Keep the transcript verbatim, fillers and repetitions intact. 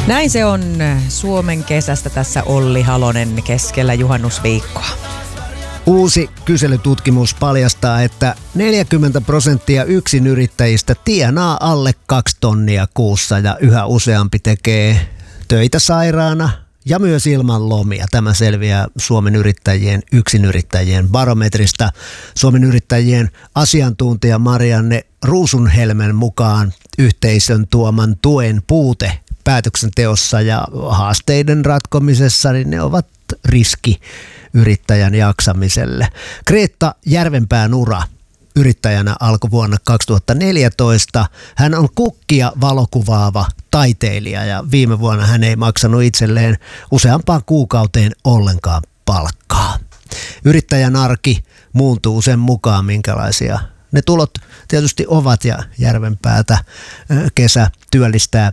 Näin se on Suomen kesästä tässä Olli Halonen keskellä juhannusviikkoa. Uusi kyselytutkimus paljastaa, että neljäkymmentä prosenttia yksinyrittäjistä tienaa alle kaksi tonnia kuussa ja yhä useampi tekee töitä sairaana ja myös ilman lomia. Tämä selviää Suomen yrittäjien yksinyrittäjien barometrista. Suomen yrittäjien asiantuntija Marianne Ruusunhelmen mukaan yhteisön tuoman tuen puute päätöksenteossa ja haasteiden ratkomisessa, niin ne ovat riski yrittäjän jaksamiselle. Kreetta Järvenpään ura yrittäjänä alkoi vuonna kaksituhattaneljätoista. Hän on kukkia valokuvaava taiteilija ja viime vuonna hän ei maksanut itselleen useampaan kuukauteen ollenkaan palkkaa. Yrittäjän arki muuntuu sen mukaan, minkälaisia ne tulot tietysti ovat, ja Järvenpäätä kesä työllistää